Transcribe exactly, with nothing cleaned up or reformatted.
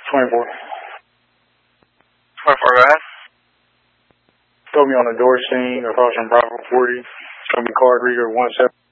twenty-four. twenty-four, go ahead. Told me on the door scene across from Bravo forty. It's going to be card reader one seven.